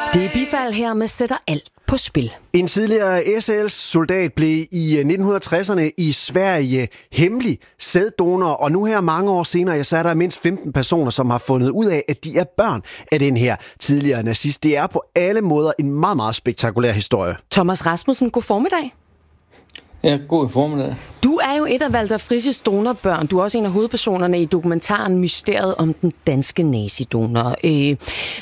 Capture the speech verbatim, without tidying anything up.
Det er Bifald her med sætter alt på spil. En tidligere S L-soldat blev i nitten tresserne i Sverige hemmelig sæddonor, og nu her mange år senere, ja, så er der mindst femten personer, som har fundet ud af, at de er børn af den her tidligere nazist. Det er på alle måder en meget, meget spektakulær historie. Thomas Rasmussen, god formiddag. Ja, god formiddag. Du er jo et af Walter Fritzs donorbørn. Du er også en af hovedpersonerne i dokumentaren Mysteriet om den danske nazidonor. Øh,